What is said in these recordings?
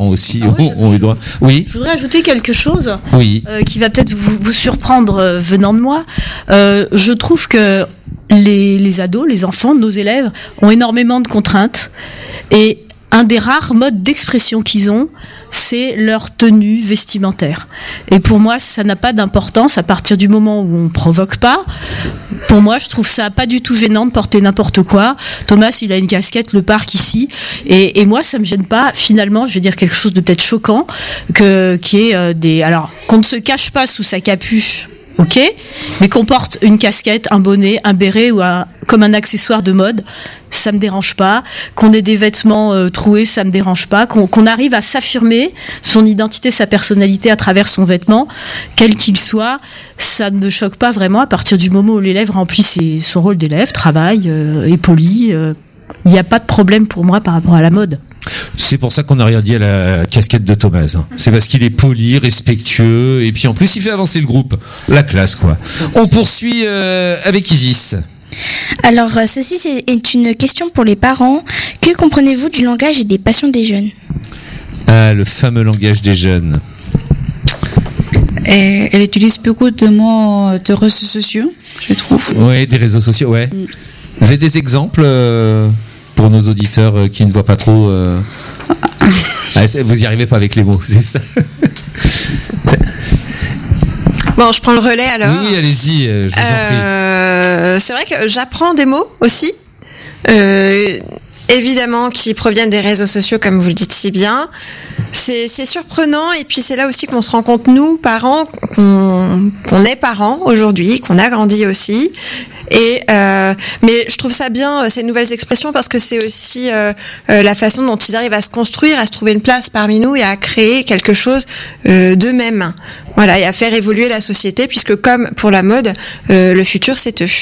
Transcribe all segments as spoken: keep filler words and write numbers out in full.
parents aussi ah oui, ont, ont eu droit. Oui. Je voudrais ajouter quelque chose oui. euh, qui va peut-être vous, vous surprendre euh, venant de moi. Euh, je trouve que les, les ados, les enfants, nos élèves ont énormément de contraintes et un des rares modes d'expression qu'ils ont, c'est leur tenue vestimentaire. Et pour moi, ça n'a pas d'importance à partir du moment où on provoque pas. Pour moi, je trouve ça pas du tout gênant de porter n'importe quoi. Thomas, il a une casquette, le parc ici. Et, et moi, ça me gêne pas. Finalement, je vais dire quelque chose de peut-être choquant, que, qui est euh, des, alors, qu'on ne se cache pas sous sa capuche. Ok, mais qu'on porte une casquette, un bonnet, un béret ou un, comme un accessoire de mode, ça me dérange pas. Qu'on ait des vêtements euh, troués, ça me dérange pas. Qu'on, qu'on arrive à s'affirmer son identité, sa personnalité à travers son vêtement, quel qu'il soit, ça ne me choque pas vraiment à partir du moment où l'élève remplit ses, son rôle d'élève, travaille, euh, est poli. Il euh, n'y a pas de problème pour moi par rapport à la mode. C'est pour ça qu'on n'a rien dit à la casquette de Thomas. C'est parce qu'il est poli, respectueux, et puis en plus il fait avancer le groupe. La classe, quoi. On poursuit euh, avec Isis. Alors, ceci c'est, est une question pour les parents. Que comprenez-vous du langage et des passions des jeunes ? Ah, le fameux langage des jeunes. Et elle utilise beaucoup de mots de réseaux sociaux, je trouve. Ouais, des réseaux sociaux, ouais. Mm. Vous avez des exemples euh, pour nos auditeurs euh, qui ne voient pas trop euh... ah, vous y arrivez pas avec les mots, c'est ça. Bon, je prends le relais alors. Oui, oui, allez-y, je vous euh, en prie. C'est vrai que j'apprends des mots aussi, euh, évidemment, qui proviennent des réseaux sociaux, comme vous le dites si bien. C'est, c'est surprenant, et puis c'est là aussi qu'on se rend compte, nous, parents, qu'on, qu'on est parents aujourd'hui, qu'on a grandi aussi. Et euh, mais je trouve ça bien, ces nouvelles expressions, parce que c'est aussi euh, euh, la façon dont ils arrivent à se construire, à se trouver une place parmi nous et à créer quelque chose euh, d'eux-mêmes. Voilà, et à faire évoluer la société, puisque comme pour la mode, euh, le futur c'est eux.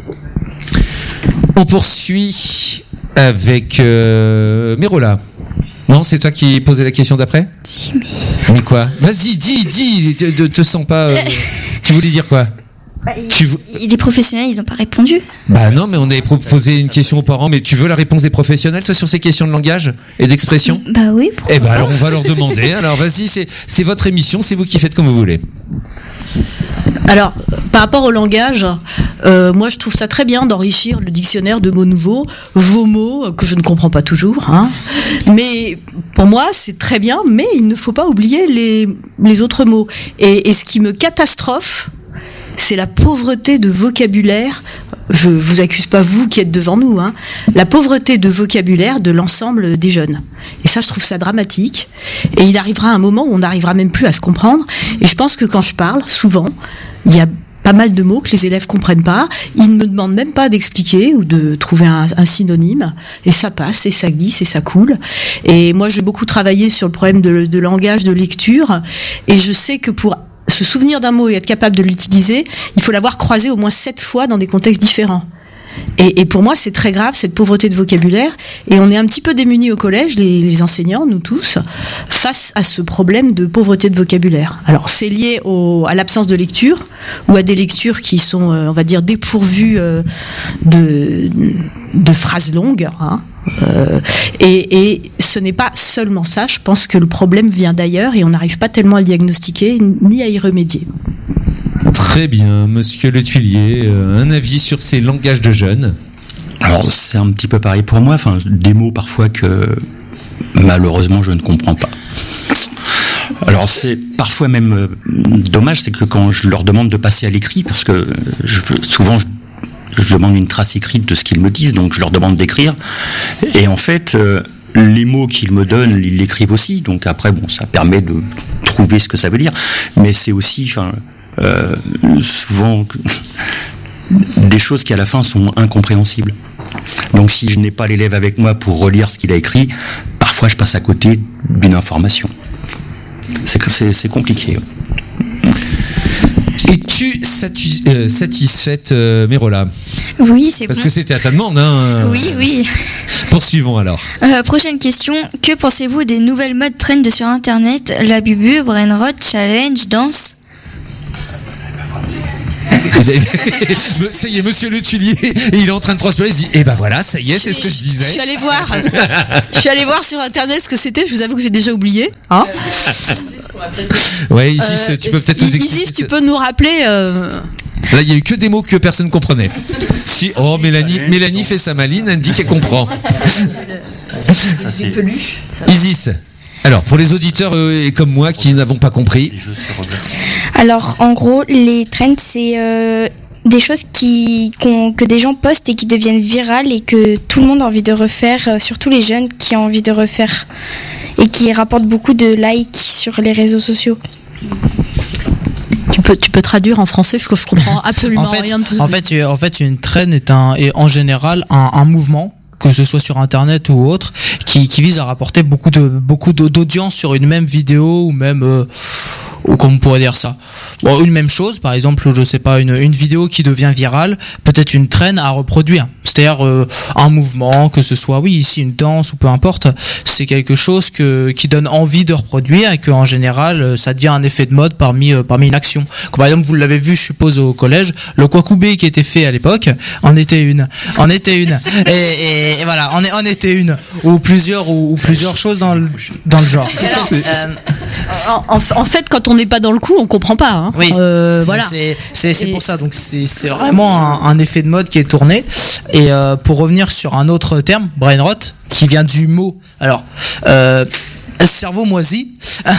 On poursuit avec euh, Mérola. Non, c'est toi qui posais la question d'après ? Si, mais... Mais quoi ? Vas-y, dis, dis, te, te, te sens pas... Euh, tu voulais dire quoi ? Bah, tu veux... Les professionnels, ils n'ont pas répondu. Bah non, mais on avait proposé une question aux parents, mais tu veux la réponse des professionnels, toi, sur ces questions de langage et d'expression ? Bah oui, pourquoi Eh bah alors, on va leur demander. Alors, vas-y, c'est, c'est votre émission, c'est vous qui faites comme vous voulez. Alors, par rapport au langage, euh, moi je trouve ça très bien d'enrichir le dictionnaire de mots nouveaux, vos mots, que je ne comprends pas toujours, hein. Mais pour moi c'est très bien, mais il ne faut pas oublier les, les autres mots. Et, et ce qui me catastrophe, c'est la pauvreté de vocabulaire. Je ne vous accuse pas, vous qui êtes devant nous, hein, la pauvreté de vocabulaire de l'ensemble des jeunes. Et ça, je trouve ça dramatique. Et il arrivera un moment où on n'arrivera même plus à se comprendre. Et je pense que quand je parle, souvent, il y a pas mal de mots que les élèves comprennent pas. Ils ne me demandent même pas d'expliquer ou de trouver un, un synonyme. Et ça passe, et ça glisse, et ça coule. Et moi, j'ai beaucoup travaillé sur le problème de, de langage, de lecture. Et je sais que pour se souvenir d'un mot et être capable de l'utiliser, il faut l'avoir croisé au moins sept fois dans des contextes différents. Et, et pour moi, c'est très grave, cette pauvreté de vocabulaire. Et on est un petit peu démunis au collège, les, les enseignants, nous tous, face à ce problème de pauvreté de vocabulaire. Alors, c'est lié au, à l'absence de lecture, ou à des lectures qui sont, euh, on va dire, dépourvues euh, de, de phrases longues, hein. Euh, et, et ce n'est pas seulement ça, je pense que le problème vient d'ailleurs et on n'arrive pas tellement à le diagnostiquer ni à y remédier. Très bien, monsieur Le Tuilier, euh, un avis sur ces langages de jeunes ? Alors c'est un petit peu pareil pour moi, enfin, des mots parfois que malheureusement je ne comprends pas. Alors c'est parfois même euh, dommage, c'est que quand je leur demande de passer à l'écrit, parce que je, souvent je Je demande une trace écrite de ce qu'ils me disent, donc je leur demande d'écrire. Et en fait, euh, les mots qu'ils me donnent, ils l'écrivent aussi. Donc après, bon, ça permet de trouver ce que ça veut dire. Mais c'est aussi, enfin, euh, souvent des choses qui à la fin sont incompréhensibles. Donc si je n'ai pas l'élève avec moi pour relire ce qu'il a écrit, parfois je passe à côté d'une information. C'est c'est, c'est compliqué. Es-tu satu- euh, satisfaite, euh, Mérola ? Oui, c'est Parce bon. que c'était à ta demande, hein. Oui, oui. Poursuivons alors. Euh, prochaine question. Que pensez-vous des nouvelles modes trendent sur Internet ? La bubu, brainrot, challenge, danse ? Vous avez... ça y est, monsieur Le Tulier, et il est en train de transpirer, il se dit, eh ben voilà, ça y est, c'est ce que je disais. Je suis allée voir, je suis allée voir sur internet ce que c'était, je vous avoue que j'ai déjà oublié. Hein ouais, Isis, euh, tu peux peut-être nous expliquer. Isis, tu peux nous rappeler euh... Là, il y a eu que des mots que personne comprenait. Si, oh, Mélanie, Mélanie fait sa maline, elle dit qu'elle comprend. Ça, c'est... Isis. Alors, pour les auditeurs euh, comme moi qui n'avons pas compris. Alors, en gros, les trends, c'est euh, des choses qui, qu'on, que des gens postent et qui deviennent virales et que tout le monde a envie de refaire, euh, surtout les jeunes qui ont envie de refaire et qui rapportent beaucoup de likes sur les réseaux sociaux. Tu peux, tu peux traduire en français, je, je comprends absolument en fait, rien de tout ça. En fait, en fait, une trend est, un, est en général un, un mouvement, que ce soit sur internet ou autre, qui, qui vise à rapporter beaucoup de beaucoup d'audience sur une même vidéo ou même euh, ou comment on pourrait dire ça. Bon, une même chose, par exemple, je sais pas, une, une vidéo qui devient virale, peut-être une trend à reproduire. C'est-à-dire euh, un mouvement, que ce soit, oui, ici une danse ou peu importe, c'est quelque chose que, qui donne envie de reproduire et qu'en général, ça devient un effet de mode parmi, euh, parmi une action. Comme par exemple, vous l'avez vu, je suppose, au collège, le Kwakubé qui était fait à l'époque, en était une. En était une. Et, et, et voilà, en, en était une. Ou plusieurs, ou, ou plusieurs choses dans le, dans le genre. Alors, euh, en, en fait, quand on n'est pas dans le coup, on comprend pas. Hein. Oui, euh, voilà. C'est, c'est, c'est et... pour ça. Donc c'est, c'est vraiment un, un effet de mode qui est tourné. Et euh, pour revenir sur un autre terme, brain rot, qui vient du mot, alors euh, cerveau moisi,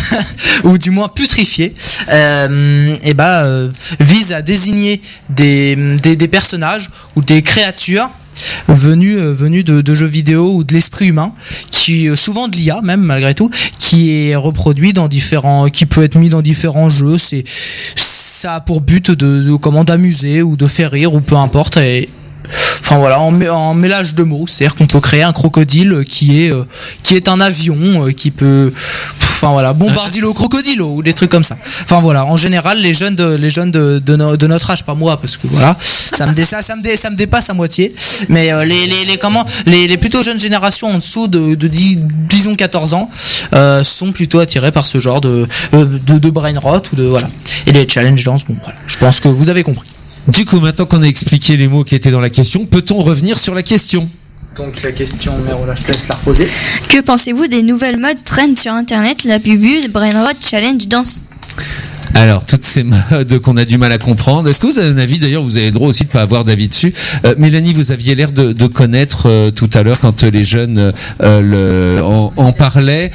ou du moins putrifié, euh, et bah euh, vise à désigner des, des, des personnages ou des créatures venus euh, venus de, de jeux vidéo ou de l'esprit humain, qui souvent de l'I A même malgré tout, qui est reproduit dans différents, qui peut être mis dans différents jeux. C'est ça a pour but de, de comment d'amuser ou de faire rire ou peu importe. Et enfin voilà, en, en mélange de mots, c'est-à-dire qu'on peut créer un crocodile qui est euh, qui est un avion euh, qui peut, enfin voilà, bombardilo crocodilo ou des trucs comme ça. Enfin voilà, en général les jeunes de les jeunes de de, no, de notre âge, pas moi parce que voilà, ça me dé, ça, ça me dé, ça me dépasse à moitié, mais euh, les, les les comment les les plutôt jeunes générations en dessous de de dix, disons quatorze ans euh, sont plutôt attirés par ce genre de de, de brain rot ou de voilà. Et les challenge dance, bon voilà, je pense que vous avez compris. Du coup, maintenant qu'on a expliqué les mots qui étaient dans la question, peut-on revenir sur la question ? Donc la question, Mérola, je te laisse la reposer. Que pensez-vous des nouvelles modes trend sur internet, la bubu, brain rot, challenge, danse ? Alors, toutes ces modes qu'on a du mal à comprendre. Est-ce que vous avez un avis ? D'ailleurs, vous avez le droit aussi de ne pas avoir d'avis dessus. Euh, Mélanie, vous aviez l'air de, de connaître euh, tout à l'heure quand les jeunes euh, le, en, en parlaient.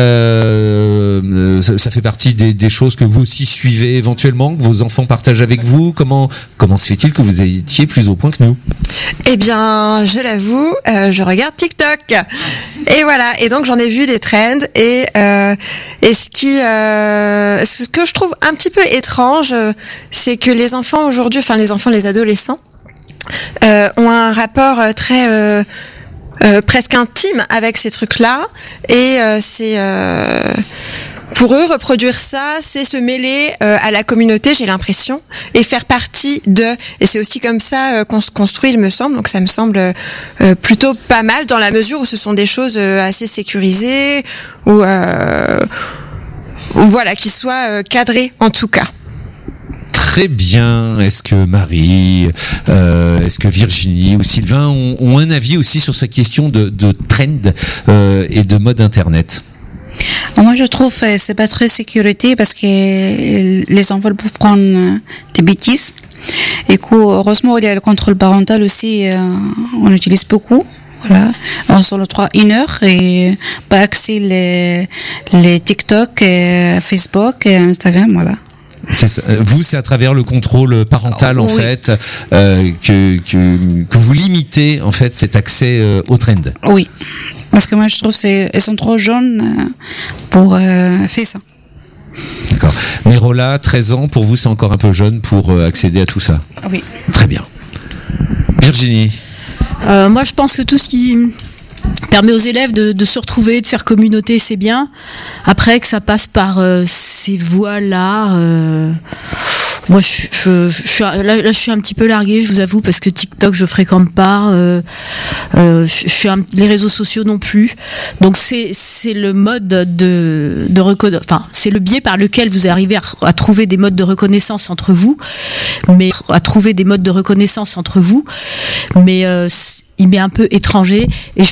Euh, ça, ça fait partie des, des choses que vous aussi suivez éventuellement, que vos enfants partagent avec vous. Comment, comment se fait-il que vous étiez plus au point que nous ? Eh bien, je l'avoue, euh, je regarde TikTok. Et voilà. Et donc, j'en ai vu des trends. Et, euh, et ce qui, euh, ce que je trouve un petit peu étrange, c'est que les enfants aujourd'hui, enfin les enfants, les adolescents, euh, ont un rapport très euh, euh, presque intime avec ces trucs-là, et euh, c'est euh, pour eux reproduire ça, c'est se mêler euh, à la communauté, j'ai l'impression, et faire partie de. Et c'est aussi comme ça euh, qu'on se construit, il me semble. Donc ça me semble euh, plutôt pas mal dans la mesure où ce sont des choses euh, assez sécurisées ou euh, voilà, qui soit euh, cadré en tout cas. Très bien. Est-ce que Marie, euh, est-ce que Virginie ou Sylvain ont, ont un avis aussi sur cette question de, de trend euh, et de mode internet ? Moi, je trouve que c'est pas très sécurité parce que les enfants peuvent prendre des bêtises. Et coup, heureusement, il y a le contrôle parental aussi, euh, on utilise beaucoup. Voilà, on sur le trois une heure et pas accès les les TikTok, et Facebook et Instagram, voilà. C'est ça. Vous, c'est à travers le contrôle parental, en oui. fait, euh, que, que que vous limitez en fait cet accès euh, au trend. Oui, parce que moi je trouve c'est elles sont trop jeunes euh, pour euh, faire ça. D'accord. Mérola, treize ans, pour vous, c'est encore un peu jeune pour euh, accéder à tout ça. Oui. Très bien. Virginie. Euh, moi, je pense que tout ce qui permet aux élèves de, de se retrouver, de faire communauté, c'est bien. Après, que ça passe par euh, ces voies-là, euh, Moi, je, je, je suis là, là, je suis un petit peu larguée, je vous avoue, parce que TikTok, je fréquente pas. Euh, euh, je, je suis un, les réseaux sociaux non plus. Donc c'est c'est le mode de de reconna- enfin c'est le biais par lequel vous arrivez à, à trouver des modes de reconnaissance entre vous, mais à trouver des modes de reconnaissance entre vous, mais euh, il m'est un peu étranger et je